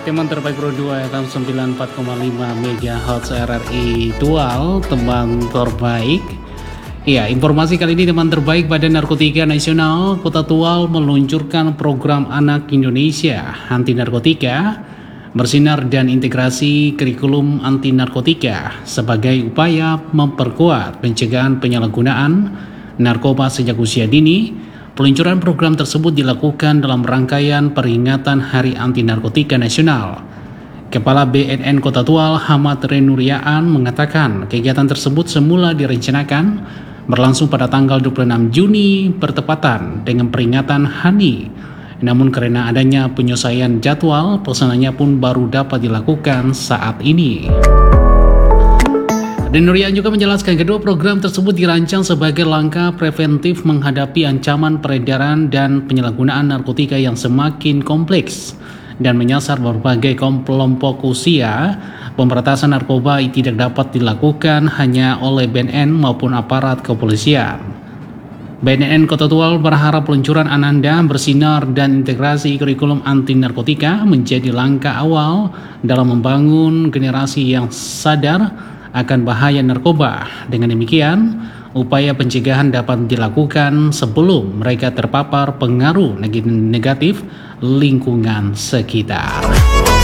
Teman terbaik Pro 2 FM 94,5 MHz RRI Dual, teman terbaik. Ya, informasi kali ini teman terbaik Badan Narkotika Nasional Kota Tual meluncurkan program Anak Indonesia Anti Narkotika bersinar dan integrasi kurikulum anti narkotika sebagai upaya memperkuat pencegahan penyalahgunaan narkoba sejak usia dini. Peluncuran program tersebut dilakukan dalam rangkaian peringatan Hari Anti Narkotika Nasional. Kepala BNN Kota Tual, Hamad Renuriaan, mengatakan kegiatan tersebut semula direncanakan berlangsung pada tanggal 26 Juni bertepatan dengan peringatan HANI. Namun karena adanya penyesuaian jadwal, pelaksananya pun baru dapat dilakukan saat ini. Renuriaan juga menjelaskan kedua program tersebut dirancang sebagai langkah preventif menghadapi ancaman peredaran dan penyalahgunaan narkotika yang semakin kompleks dan menyasar berbagai kelompok usia. Pemberantasan narkoba tidak dapat dilakukan hanya oleh BNN maupun aparat kepolisian. BNN Kota Tual berharap peluncuran Ananda bersinar dan integrasi kurikulum anti narkotika menjadi langkah awal dalam membangun generasi yang sadar akan bahaya narkoba. Dengan demikian, upaya pencegahan dapat dilakukan sebelum mereka terpapar pengaruh negatif lingkungan sekitar.